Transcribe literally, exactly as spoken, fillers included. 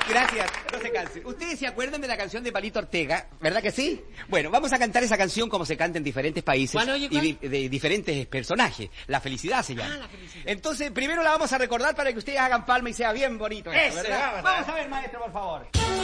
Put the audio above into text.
Gracias, no se cansen. Ustedes se acuerdan de la canción de Palito Ortega, ¿verdad que sí? Bueno, vamos a cantar esa canción como se canta en diferentes países ¿Cuál, oye, cuál? y de, de diferentes personajes. La felicidad se llama. Ah, la felicidad. Entonces, primero la vamos a recordar para que ustedes hagan palma y sea bien bonito esto, Ese, ¿verdad? vamos, Vamos a ver, maestro, por favor.